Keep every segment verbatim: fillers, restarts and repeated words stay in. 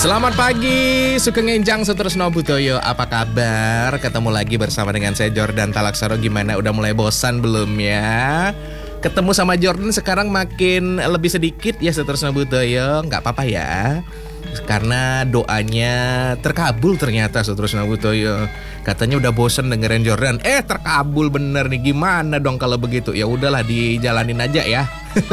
Selamat pagi, Sugeng Enjang Sutrisno Budoyo. Apa kabar? Ketemu lagi bersama dengan saya Jordan Talaksoro. Gimana, udah mulai bosan belum ya? Ketemu sama Jordan sekarang makin lebih sedikit ya Sutrisno Budoyo. Nggak apa-apa ya, karena doanya terkabul ternyata Sutrisno Budoyo. Katanya udah bosen dengerin Jordan, eh terkabul bener nih. Gimana dong kalau begitu? Ya udahlah, dijalanin aja ya.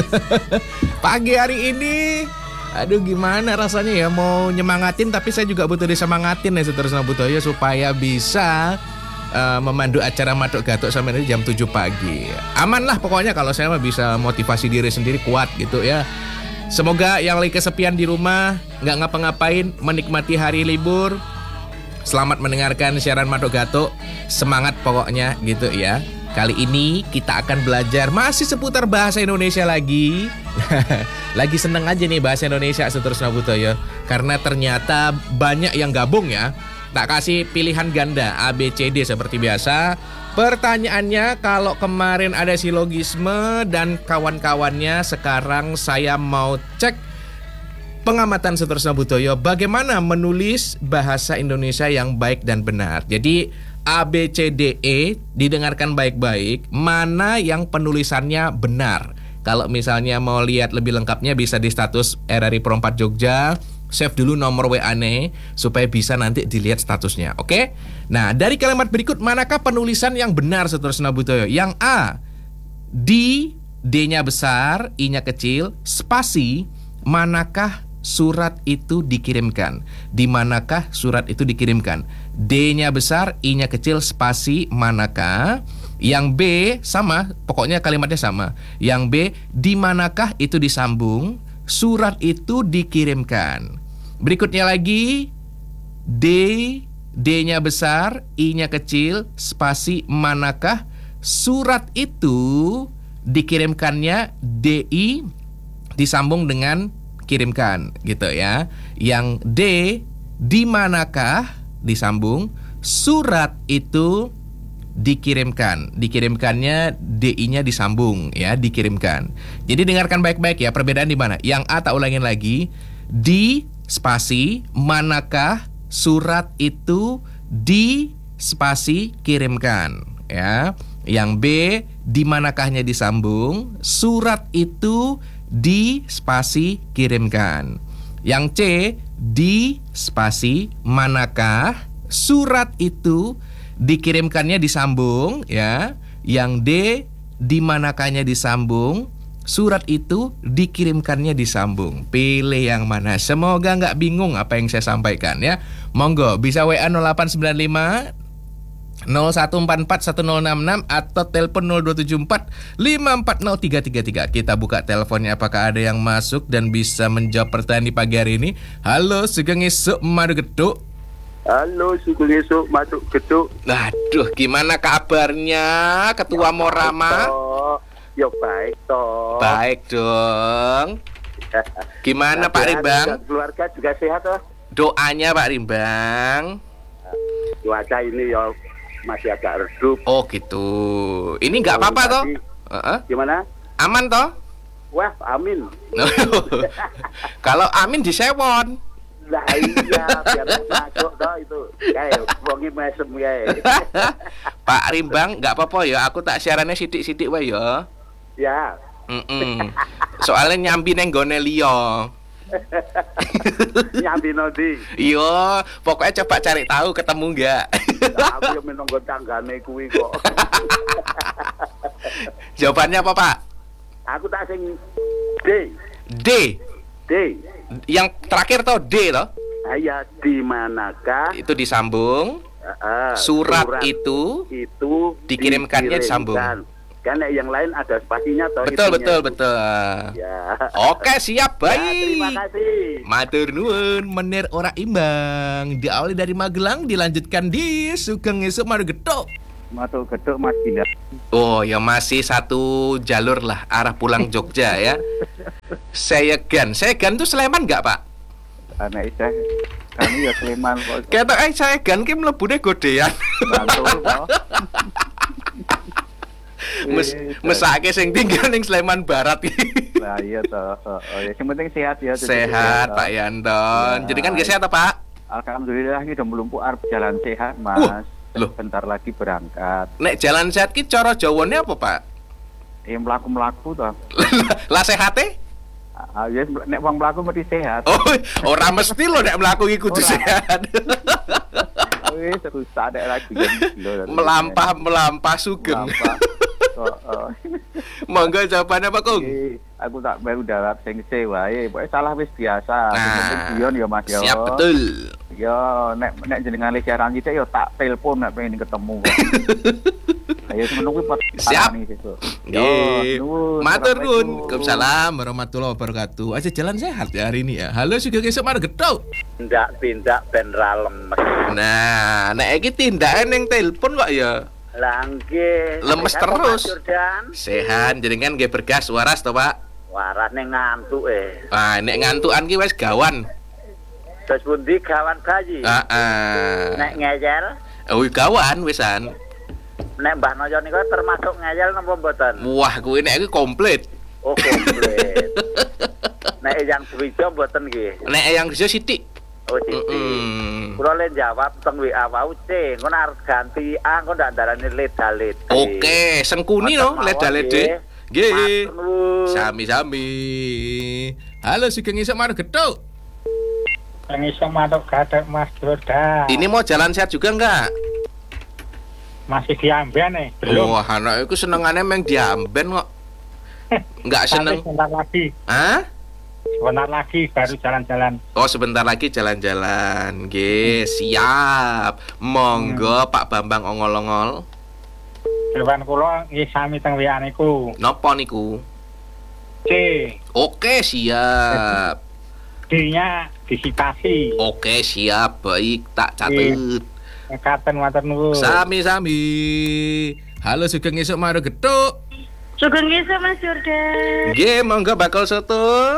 Pagi hari ini, aduh gimana rasanya ya, mau nyemangatin tapi saya juga butuh disemangatin ya Sutrisno Budoyo supaya bisa uh, memandu acara Matuk Gatuk sampai nanti jam tujuh pagi. Aman lah pokoknya kalau saya mah bisa motivasi diri sendiri kuat gitu ya. Semoga yang lagi kesepian di rumah, nggak ngapa-ngapain, menikmati hari libur. Selamat mendengarkan siaran Matuk Gatuk. Semangat pokoknya gitu ya. Kali ini kita akan belajar masih seputar bahasa Indonesia lagi. Lagi seneng aja nih bahasa Indonesia Sutrisno Budoyo, karena ternyata banyak yang gabung ya. Tak kasih pilihan ganda A, B, C, D seperti biasa. Pertanyaannya, kalau kemarin ada silogisme dan kawan-kawannya, sekarang saya mau cek pengamatan Sutrisno Budoyo bagaimana menulis bahasa Indonesia yang baik dan benar. Jadi A, B, C, D, E didengarkan baik-baik, mana yang penulisannya benar. Kalau misalnya mau lihat lebih lengkapnya bisa di status R R I Pro empat Jogja. Save dulu nomor W A-nya supaya bisa nanti dilihat statusnya, oke? Nah, dari kalimat berikut manakah penulisan yang benar Sutrisno Budoyo? Yang A, di, D-nya besar, I-nya kecil, spasi, manakah surat itu dikirimkan? Di manakah surat itu dikirimkan? D-nya besar, I-nya kecil, spasi, manakah? Yang B sama, pokoknya kalimatnya sama. Yang B, di manakah itu disambung, surat itu dikirimkan. Berikutnya lagi, D, D-nya besar, I-nya kecil, spasi, manakah surat itu dikirimkannya, D I disambung dengan kirimkan gitu ya. Yang D, di manakah disambung, surat itu dikirimkan. Dikirimkannya D I-nya disambung ya, dikirimkan. Jadi dengarkan baik-baik ya, perbedaan di mana? Yang A tak ulangin lagi, di spasi manakah surat itu di spasi kirimkan ya. Yang B, di manakahnya disambung, surat itu di spasi kirimkan. Yang C, di spasi manakah surat itu dikirimkannya disambung ya. Yang D, di manakahnya disambung, surat itu dikirimkannya disambung. Pilih yang mana? Semoga nggak bingung apa yang saya sampaikan ya. Monggo bisa W A nol delapan sembilan lima nol satu empat empat satu nol enam enam atau telepon nol dua tujuh empat lima empat nol tiga tiga tiga. Kita buka teleponnya, apakah ada yang masuk dan bisa menjawab pertanyaan di pagi hari ini. Halo, Sugeng Esuk Matuk Gatuk. Halo, Sugeng Esuk Matuk Gatuk. Aduh, gimana kabarnya Ketua Ya, Morama? toh. Ya baik toh. Baik dong. Gimana Nah, Pak Rimbang? Keluarga juga sehat toh? Doanya Pak Rimbang. Cuaca ini ya masih agak redup. Oh gitu. Ini nggak apa-apa toh? Uh-uh. Gimana? Aman toh? Wah, amin. Kalau amin disewon. Lah iya, biar masuk toh itu. Kayak wongi mesem kae. Pak Rimbang, nggak apa-apa ya, aku tak siarannya sidik-sidik wae ya. Ya. Mm-mm. Soalnya nyambi neng gone liya. Nyambi nodi. Iya, pokoknya coba cari tahu ketemu nggak. Aku yang menunggu tanggane kuwi kok. Jawabannya apa Pak? Aku tak sing D. D. D. Yang terakhir toh D toh? Ayah, di manakah Itu disambung. uh, Surat, surat itu itu dikirimkannya disambung. Karena yang lain ada spasinya toh. Betul betul itu. betul. Ya. Oke, siap, baik. Ya, terima kasih. Matur nuwun, menir ora imbang. Diawali dari Magelang, dilanjutkan di Sugeng Esuk Matuk Gatuk. Matuk Gatuk Mas Dinda. Oh, ya masih satu jalur lah arah pulang Jogja ya. Sayegan, Sayegan tuh Sleman nggak Pak? Anak Isah, kami ya Sleman kok. Ketok ae Sayegan ki mlebune godean. Bantul toh. Mes mesake sing tinggal ning Sleman Barat iki. Lah iya toh. Oh, ya, yang penting sehat ya. Sehat Pak Yanton. Ya. Jadi kan gak sehat Pak? Alhamdulillah ini udah melumpuh arep jalan sehat Mas. Uh, loh. Bentar lagi berangkat. Nek jalan sehat ki cara Jawane apa Pak? Ya mlaku-mlaku toh. Lah sehate? Ah ya nek wong mlaku mesti sehat. Oh, ora mesti lho nek mlaku iki kudu Ora. sehat. Wis susah dek lagi. Melampah melampah sugeng. Melampah. Oh, oh. Monggo jawabannya Pak Kung. Oke, aku tak baru darat sing se wae, pokoke salah wis biasa. Nah, Guyon ya Mas ya. Siap betul. Yo nek nek jenengan le siaran kita yo tak telepon nek pengen ketemu. Ayo menunggu pot. Siap. Nggih. nuwun. Matur nuwun. Assalamualaikum. Waalaikumsalam warahmatullahi wabarakatuh. Aja jalan sehat ya hari ini ya. Halo Sugeng esuk Margeto. Tindak-tindak ben ra lemes. Nah, nek iki tindake ning telepon kok ya. Lah nggih. Lemes Sehat, terus. Pak Jordan. Sehat jenengan nggih bergas waras to, Pak? Waras ning ngantuk eh. Ah, nek ngantukan ki wis gawan. Terus pundi gawan bayi? Ah, ah. Nek ngeyel, Oh, gawan wisan. nek Mbah Noyo niku termasuk ngeyel napa mboten? Wah, kuwi nek iki komplit. Oh, komplit. Nek yang Suwijo mboten nggih. Nek yang bisa sithik. Oh, sithik. Mm-mm. Kula le jawab teng W A wau C, ngono arep ganti A engko ndak darani leda-leda. Oke, sengkuni no, leda-lede. Nggih. Matur nuwun. Sami-sami. Halo Sugeng esuk Margeto. Yang iso matuk gadek Mas Jordan. Ini mau jalan sehat juga enggak? Masih diambil nih, belum. Wah, anak iku senengane meng diamben kok. Enggak Tapi seneng. sebentar lagi, Hah? sebentar lagi baru jalan-jalan. Oh, sebentar lagi jalan-jalan. Nggih, siap. Monggo Pak Bambang ongol-ongol. Dewan kula nggih sami teng W A niku. Napa niku? C, Oke, siap. D-nya disipasi. Oke, siap. Baik, tak catet. Katen matur nuwun. Sami-sami. Halo Sugeng esuk Margeto. Sugeng esuk Mas Jordan. Nggih, monggo bakal soto.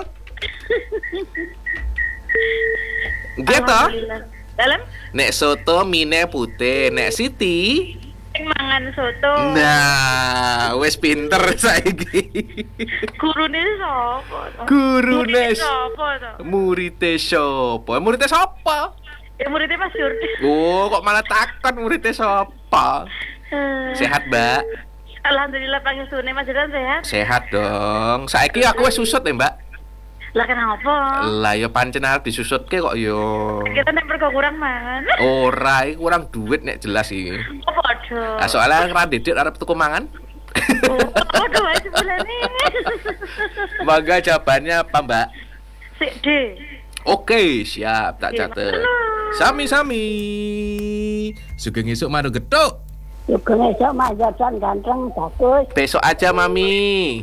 Nggih to? Alhamdulillah. Dalam Nek soto mine putih, nek Siti. sing mangan soto. Nah, wis pinter saiki. Gurune sapa to? Gurune Gurune sapa to? Murite sapa? Murite sapa? Ya muridnya Mas Jordan. Oh, kok malah takon murite sapa? Eh, Sehat, Mbak? Alhamdulillah pangesune Mas Jordan sehat. Sehat dong. Saiki aku wis susut ya, Mbak. Lah kenapa? Lah ya pancen arep disusutke kok yo. Kita nek mergo kurang mangan. Ora, iki kurang duit nek jelas iki. Oh padha. Lah soalnya ra didik arep tuku mangan. Oh, padha wae sebulane. Mangga jawabannya apa, Mbak? Sik D. Oke, siap, tak Iya, catet. bener. Sami-sami. Sugeng esuk Margeto. Sugeng esuk Mas Jordan ganteng bagus. Besok aja, Mami.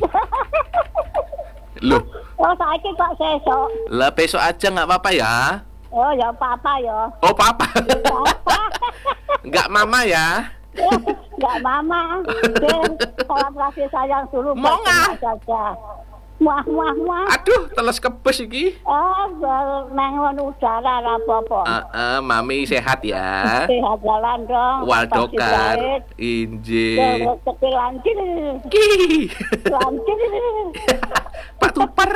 Loh, Oh saiki kok sesuk. lah besok aja nggak apa-apa ya? Oh ya papa ya. Oh, papa. Papa. Nggak mama ya? Enggak mama. Oke, salam kasih sayang dulu Mau buat nggak? Mas Jordan. Muah muah muah. Aduh, teles kebes iki. Oh, mengon udara ra apa-apa. Heeh, Mami sehat ya. Sehat jalan dong. Waldokan. Pasti Inje. baik. Rezeki lancar. Ki. Lancar. Pak Tuper.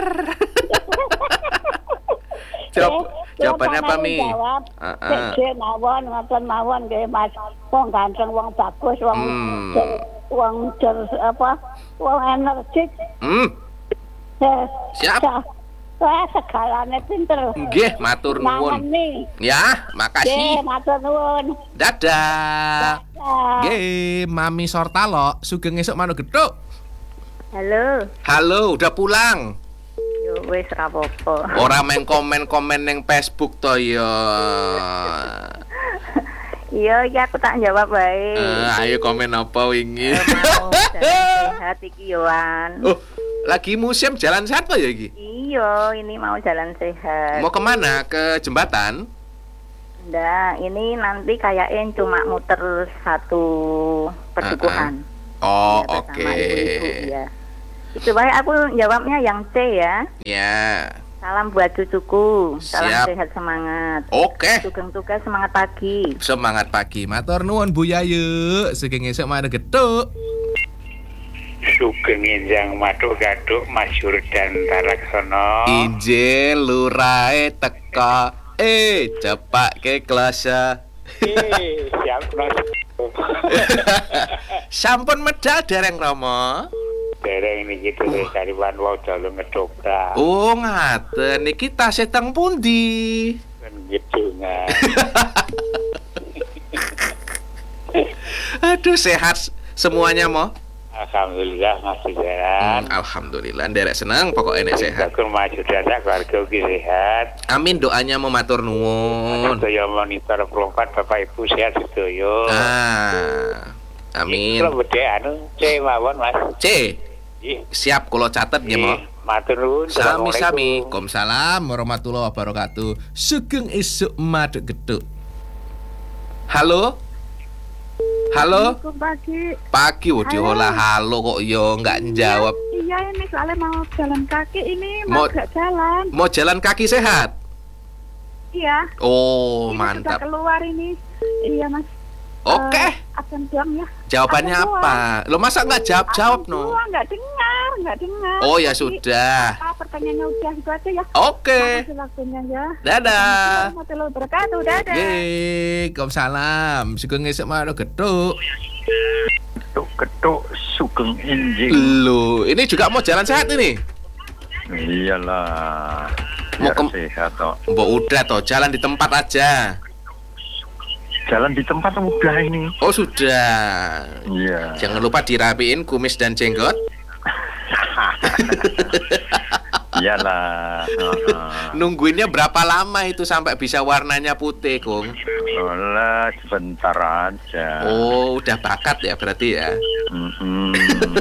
Jawab, jawabannya apa, Mi? Jawab. Heeh. Cek mawon, ngoten mawon nggih Mas. Wong ganteng, wong bagus, wong Hmm. wong cer apa? Wong energik. Hmm, Eh, siap. Wah, segalane pinter. Nggih, matur nuwun. Nangani. Ya, Nggih, makasih. matur nuwun. Dadah. Ya. Nggih, Mami Sortalo, Sugeng esuk Margeto. Halo. Halo, udah pulang? Yo wis ra apa-apa. Ora main komen-komen ning Facebook to ya. Iya, iki aku tak jawab wae. Eh, ayo komen apa wingi? Mau jalan sehat iki yoan. Oh, lagi musim jalan sehat apa ya iki? Iya, ini mau jalan sehat. Mau kemana? Ke jembatan? Nggak, ini nanti kayaknya cuma muter satu perdukuhan. Oh, Ya, oke. bersama ibu-ibu, ya. Itu baik aku jawabnya yang C ya. Ya. Salam buat cucuku. Salam Siap. sehat semangat. Oke. Sugeng tugas semangat pagi. Semangat pagi. Matur nuwun Bu Yayu. Sugeng esuk Margeto. Sugeng Enjang Matuk Gaduk Masyur dan Talaksono. Injil lurae teka eh cepak ke klasa. Eh, siap Mas. Sampun medal dereng Rama. Dereng niki dhewe kariwan wau dalu ngedobrak. Oh ngaten niki tasih teng pundi? Kan gedungan. Aduh sehat semuanya mo. Alhamdulillah masih Hmm, sehat. alhamdulillah nderek seneng pokoknya nek sehat. Aku maju dan keluarga ugi sehat. Amin doanya mau matur nuwun. Sedaya monitor perempat Bapak Ibu sehat sedaya. Ah. Amin. Kalau bede anu C mawon Mas. C. Ih, Siap kula catet nggih mo. matur nuwun. Sami-sami. Waalaikumsalam warahmatullahi wabarakatuh. Sugeng esuk maduk geduk. Halo? Halo? Assalamualaikum pagi. Pagi udah Halo. olah halo kok yo nggak jawab. Iya ini soalnya mau jalan kaki ini Mau- mau gak jalan. Mau jalan kaki sehat? Iya. Oh, Ini mantap. Sudah keluar ini. Iya mas. Oke. Eh, absen doang ya. Jawabannya absen doang. apa? Lo masa nggak jawab-jawab Absen no? doang, nggak dengar, nggak dengar. Oh ya Jadi, sudah. ah, pertanyaannya udah itu aja ya. Oke. Makasih waktunya ya. Dadah. Assalamualaikum wabarakatuh. Dadah. Waalaikumsalam. Sugeng esuk maduk geduk. Ketuk Sugeng Enjing. Lo, ini juga mau jalan sehat ini? Iyalah. Mau Biar ke- sehat toh. Mbok udah toh, jalan di tempat aja. Jalan di tempat udah ini. Oh sudah. Iya. Jangan lupa dirapiin kumis dan jenggot. Iyalah. Heeh. Nungguinnya berapa lama itu sampai bisa warnanya putih, Kung? Olah, sebentar aja. Oh, udah bakat ya berarti ya. Mm-mm.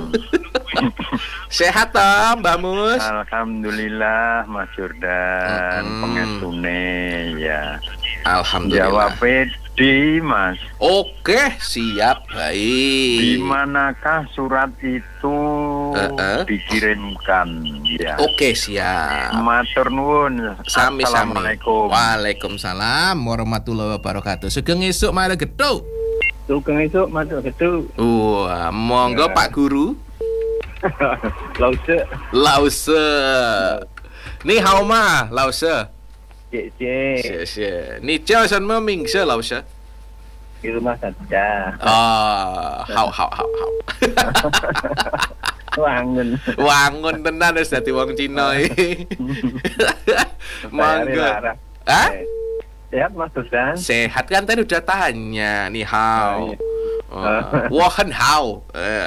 Sehat toh, Mbak Mus? Alhamdulillah Mas Jordan Mm-mm. pengetune ya. Alhamdulillah. Jawab di Mas. Oke, siap. Di Baik. manakah surat itu Eh-eh. dikirimkan? Ya. Oke, siap. Matur nuwun. Sami-sami. Assalamualaikum. Waalaikumsalam warahmatullahi wabarakatuh. Sugeng esuk mari geduk. Sugeng esuk matur geduk. Wah, monggo Ya. Pak Guru. Lause. Lause. Ni hao ma, lause. Cek cek. 谢谢。你叫什么名字，老师？ Di rumah saja. 啊，好好好好。 Wangun. Wangun tenan wis dadi wong Cina iki. Monggo. Hah? Sehat Mas Jordan. Sehat kan tadi udah tanya. Ni hao. Oh, Oh, wo hen hao. Eh.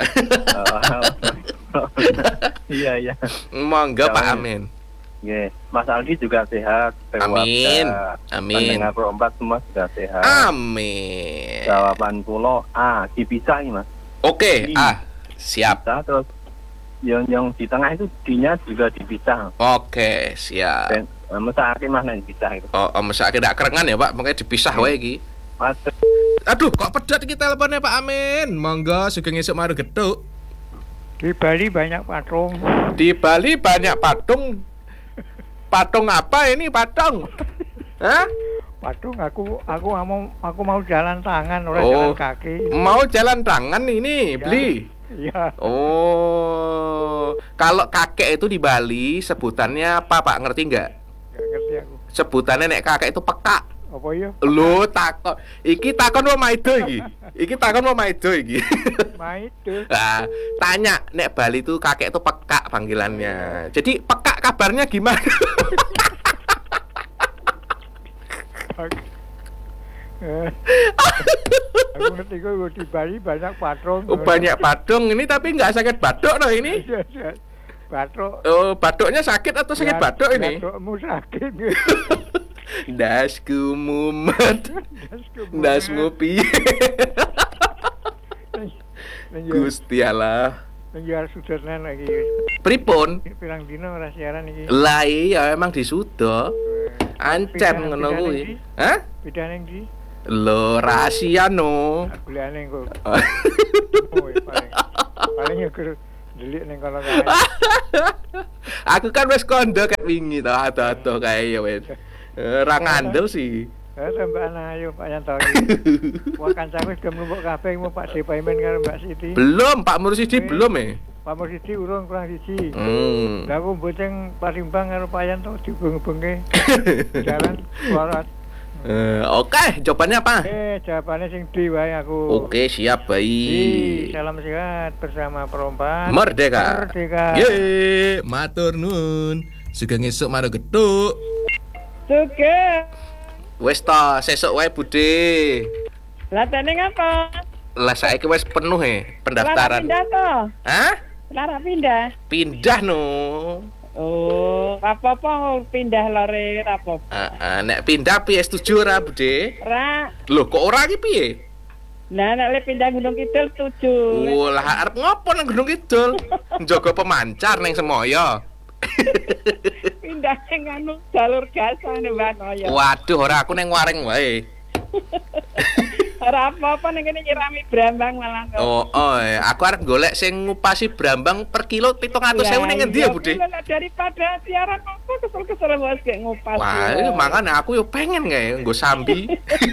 Iya iya. Monggo Pak Jangan. Amin. Nggih. Mas Aldi juga sehat. Amin. Keluarga, Amin. Pendengar perempat semua sudah sehat. Amin. Jawaban pulau A dipisah ini Mas. Oke, ah, siap. Dipisah, terus yang yang di tengah itu D-nya juga dipisah. Oke, siap. Dan eh, mesake mana yang dipisah itu. Oh, om sakit ndak kerengan ya, Pak. Makanya dipisah wae iki. Mas Aduh, kok pedot iki teleponnya Pak Amin. Monggo sugeng esuk mari geduk. Di Bali banyak patung. Di Bali banyak patung. Patung apa ini patung? Hah? Patung aku aku mau aku mau jalan tangan orang Oh. jalan kaki. Mau jalan tangan ini, Ya. beli. Iya. Oh, kalau kakek itu di Bali sebutannya apa Pak? Ngerti nggak? Gak ngerti aku. Sebutannya nek kakek itu pekak. Apa ya? Lo takon, iki takon mau maido iki. Iki takon mau maido iki. Maido. Nah, tanya nek Bali itu kakek itu pekak panggilannya. Jadi pekak kabarnya gimana? Eh, aku ngerti kok di Bali banyak patung. Oh, banyak patung ini tapi nggak sakit batuk loh ini. Batuk. Oh, batuknya sakit atau sakit batuk ini? Batukmu sakit. Dasku mumet, dasmu piye? Gusti Allah. Penjual sudernan lagi. Pripun? Pirang dino ora siaran iki. Lah iya emang disudo. Ancam Bidane- ngono bidane kuwi. ndi? Hah? Bidane ndi? Lho rahasia no. Gulane kok. Oh, ya, paling paling ya kudu delik ning kono kae. Aku kan wis kondo ket wingi to ado-ado kae ya wis. Ora ngandel sih. Eh tambahan ayo Pak Yanto. Wah kancaku wis gelem numpuk kabeh mau Pak Depaimen karo Mbak Siti. Belum Pak Mursidi belum eh. pamor siji urung kurang siji. Hmm. Lah aku boceng Palembang karo Payan tuh dibeng-benge. Jalan suara. Eh, oke, jawabannya apa? Eh, jawabannya sing D wae aku. Oke, siap, Di, baik. salam sehat bersama perempuan. Merdeka. Merdeka. Ye, matur nuwun. Sugeng esuk maro geduk. Juga. Wes to, sesuk wae Bude. Lah tene ngapa? Lah saiki wis penuh e Lara pendaftaran. pindah to. Hah? Lara pindah. Pindah no. Oh, apa-apa pindah lore apa? Heeh, nek pindah piye setuju ora, Bude? Ra. Loh, kok ora iki piye? Nah, nek le pindah Gunung Kidul setuju. Lah arep ngopo nang Gunung Kidul? Njaga pemancar ning Semoyo. Pindah sing anu jalur gasane Mbak Noyo. Waduh, ora aku ning Waring wae. Ora apa-apa ning kene nyirami brambang malah. Oh, oh, eh, aku arep golek sing ngupasi brambang per kilo tujuh ratus ribu ning ngendi ya, Bude? Lah daripada siaran apa kesel-kesel bos kayak ngupas. Wah, makanya aku yo pengen kae nggo sambi.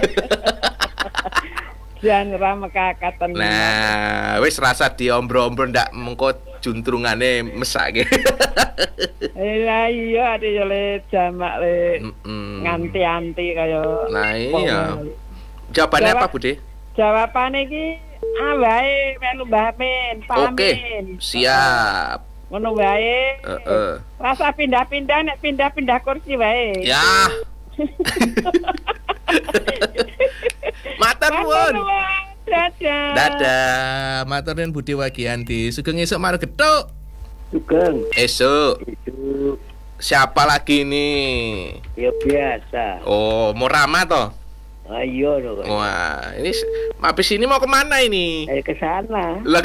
Jan ra mekakatan. Nah, wis rasa diombro-ombro ndak mengko juntrungane mesake. Eh lah iya ade yo le jamak le Mm-mm. nganti-anti kaya. Nah, iya. Jawabannya apa, Bude? Jawabane iki ah wae melu Mbah Min, Pak Oke, Amin. siap. Ngono wae. Heeh. Rasa pindah-pindah nek pindah-pindah kursi wae. Ya. Matur nuwun. Dadah. Dadah. Matur nuwun Budi Wagianti. Sugeng esuk maro geduk. Sugeng. Esuk. Itu Siapa lagi nih? ya biasa. Oh, mau ramah toh? Ayo dong. Wah, ini s- habis ini mau kemana ini? Ayo ke sana. Lah,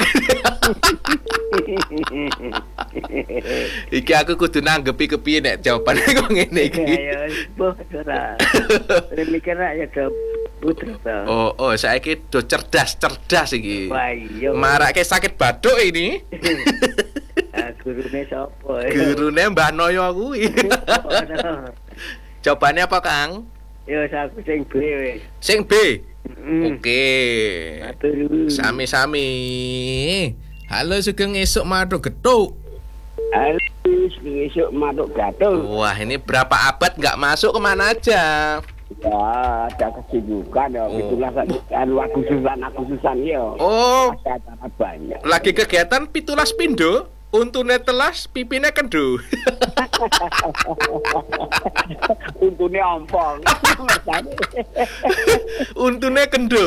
iki aku kudu nanggepi kepiye nek jawabane kok ngene iki. Ayo, boh ora. Mikir ya ke putra to. Oh, oh, saiki do cerdas-cerdas iki. Wah, iya. Marake sakit batuk ini. Ah, gurune sapa? Gurune Mbah Noyo kuwi. Jawabannya apa, Kang? Yo aku sing B wis. Sing B. Mm. Oke. Matur nuwun. Sami-sami. Halo, sugeng esuk maduk geduk. Halo, besok maduk gatul. Wah, ini berapa abad nggak masuk kemana aja? Ya, ada kesibukan ya. Oh. Itulah kan waktu susan aku susan ya. Oh, Ada acara banyak. lagi kegiatan pitulas pindo, untune telas, pipine kendo. Untune ompong. Untune kendo.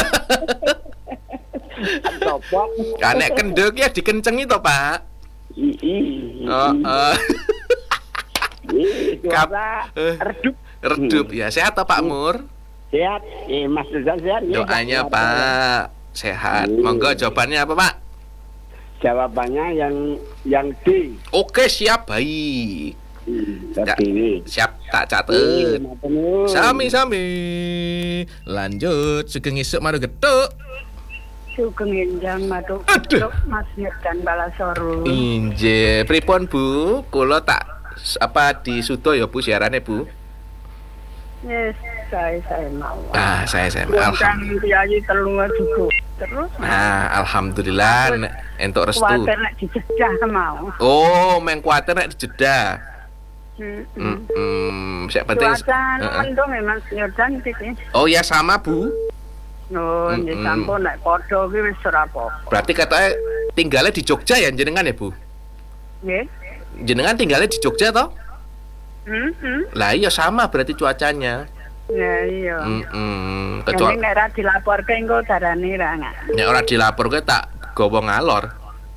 Topok. Kanek kendo ki ya dikencengi to, Pak. Ii. Oh, oh. Ii, Kap- suara eh. redup. Redup ya. Sehat toh, Pak Mur? Sehat. Eh, Mas Susan sehat. ya? Doanya, Sehat. Pak. Sehat. Monggo jawabannya apa, Pak? Jawabannya yang yang D. Oke, siap, baik. Hmm, Ya. D. Siap, tak Eh, catet. matur nuwun. Sami-sami. Lanjut, sugeng esuk maro geduk. Sugeng enjang maduk Aduh. Mas Nyodan Balasoro. Inje, pripun Bu? Kula tak apa disudo ya Bu siarane Bu? Yes, saya saya mau. Ah, saya saya Bukan alhamdulillah. kiai telunga juga. Terus Nah, alhamdulillah nek entuk restu. kuatir nek dijedah mau. Oh, meng kuatir nek dijedah. Hmm. Hmm, hmm, sing penting Cuaca Heeh. mendung memang Nyodan iki. Oh ya sama Bu. No, nggih Mm-mm. sampun nek padha ki wis ora apa-apa. Berarti katanya tinggalnya di Jogja ya jenengan ya Bu? Nggih. Jenengan tinggalnya di Jogja toh? Heeh. Lah iya sama berarti cuacanya. Ya iya. Hmm, Jadi kecuali nek ra dilaporke engko darani ra nggak. nek ora dilaporke tak gowo ngalor.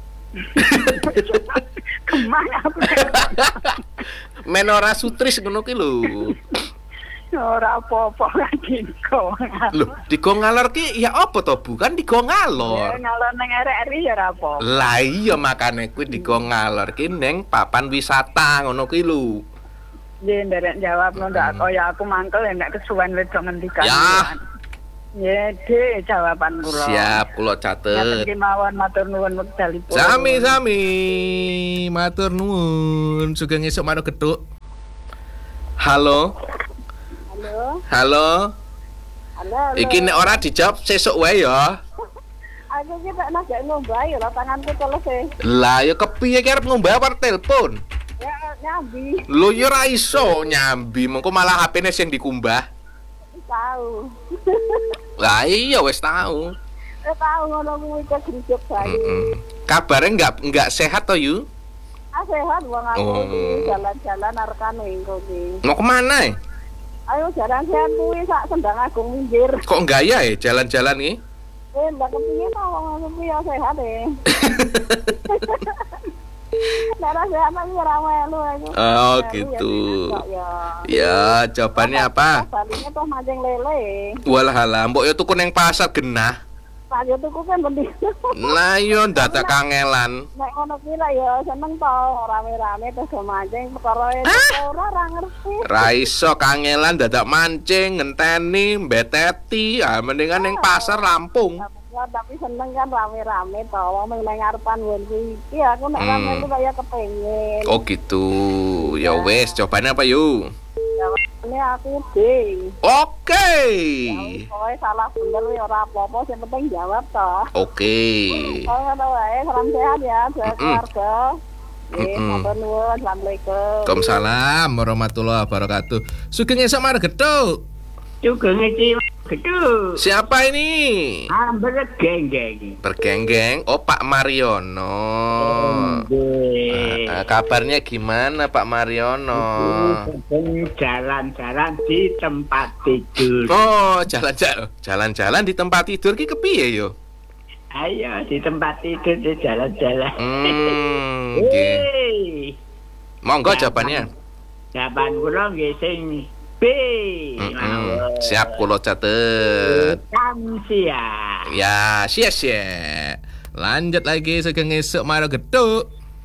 Kemana aku? Men ora sutris ngono ki lho. Ora apa-apa lagi kok. Loh, digo ngalor ki ya apa to Bu? Kan digo ngalor. Ngalor nang arek-arek ya ora apa. Lah iya makane kuwi digo ngalor ki ning papan wisata ngono ki lho. Nggih nderek jawab lho ndak kaya aku mangkel ya nek kesuwen wedok ngendikan. Ya. Ya, de jawaban kula. Siap kula Ngaten catet. kemawon matur nuwun wekdalipun. Sami-sami. Matur nuwun. Sugeng esuk maro geduk. Halo. Halo. Halo. Halo. Iki nek ora dijawab sesuk wae ya. Aku kita nak gak ngombah ya lah tanganku kalau sih. Lah ya kepiye ki arep ngombah apa telepon? Ya nyambi. Lho ya ora iso nyambi, mengko malah H P-ne sing dikumbah. Tahu. Lah iya wis tahu. Eh tahu ngono kuwi ke grup saya. Heeh. Kabare enggak enggak sehat to yu? Ah sehat wong aku Oh. iki jalan-jalan arekane engko iki. Mau kemana? Ayo jalan sehat kuwi sak Sendang Agung minggir. Kok gaya ya jalan-jalan nih? Eh ndak kepingin ta wong aku kuwi ya sehat e. Nara sehat iki ora melu aku. Oh Melu gitu. Ya, Ya, jawabannya apa? Balinya tuh mancing lele. Walah, mbok yo tuku ning pasar genah. Pak yo tuku kan penting. Lah yo dadak kangelan. Nek ngono kuwi lah ya seneng to rame-rame terus go mancing perkara ora ora ngerti. Ra iso kangelan dadak mancing, ngenteni, mbeteti. Ah mendingan ning pasar Lampung. Ya, tapi seneng kan rame-rame to wong mung nang ngarepan wonku iki aku nek Hmm. rame itu kaya kepengin. Oh gitu. Ya wes, jawabannya apa yuk? Ini aku D. Oke. Pokoke salah bener ya ora apa-apa sing penting jawab to. Oke. Kalau ngono wae salam sehat ya buat Mm-mm. keluarga. Nggih, Mm-mm. matur nuwun. Assalamualaikum. Waalaikumsalam warahmatullahi wabarakatuh. Sugeng esuk Margetuk. Juga ngeci gedung. Siapa ini? Amber geng-geng. Bergenggeng. Oh Pak Mariono. Ah, kabarnya gimana Pak Mariono? Sedang jalan-jalan di tempat tidur. Oh, jalan-jalan, jalan-jalan di tempat tidur ki kepiye yo? Ayo di tempat tidur di jalan-jalan. Hmm, nggih. Hei, Monggo jawabannya. jawaban kula nggih sing B. Mm-mm. Mawon. Siap kula catet. Kamsia. Ya, sia-sia. Lanjut lagi sugeng esuk Margetuk.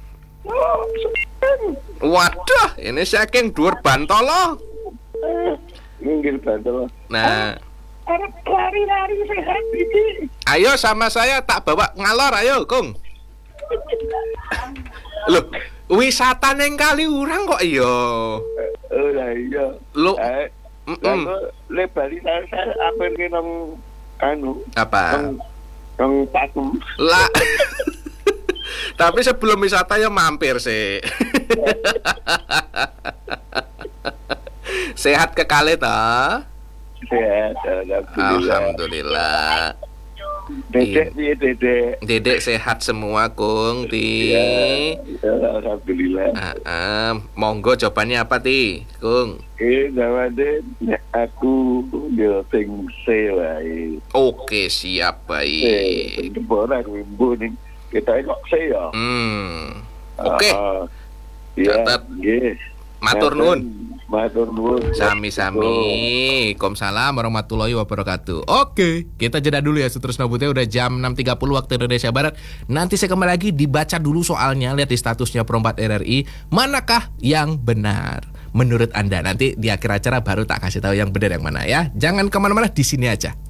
Waduh, ini saking dhuwur Bantolo. Minggir Bantolo. Nah, Lari-lari sehat iki. ayo sama saya tak bawa ngalor ayo, Kung. Loh, wisata neng Kaliurang kok iya. Oh lah iya. Lo Eh, mm-mm. Lah le Bali saya saya apa ki nang anu apa? nang nang Pakem. Lah. Tapi sebelum wisata ya mampir sih. Sehat kekale ta? Sehat, alhamdulillah. Alhamdulillah. Dedek piye dedek? Dedek sehat semua, Kung Ti. Ya, ya, alhamdulillah. Ah, ah. Monggo jawabannya apa Ti, Kung? Eh, jawabannya nek aku yo sing C wae. Oke, siap C. baik. Ora kuwi ning kita kok C ya. Hmm. Oke, Ah, iya, Catat. nggih. matur nuwun. Matur nuwun. Sami-sami. Waalaikumsalam warahmatullahi wabarakatuh. Oke, kita jeda dulu ya Sutrisno Bute. Udah jam enam tiga puluh waktu Indonesia Barat. Nanti saya kembali lagi dibaca dulu soalnya. Lihat di statusnya Pro empat R R I. Manakah yang benar menurut Anda? Nanti di akhir acara baru tak kasih tahu yang benar yang mana ya. Jangan kemana-mana, di sini aja.